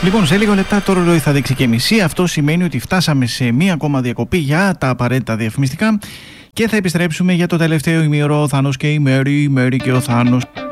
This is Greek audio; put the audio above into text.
Λοιπόν, σε λίγα λεπτά το ρολόι θα δείξει και μισή. Αυτό σημαίνει ότι φτάσαμε σε μία ακόμα διακοπή για τα απαραίτητα διαφημιστικά και θα επιστρέψουμε για το τελευταίο ημίωρο. Ο Θάνος και η Μέρη και ο Θάνος.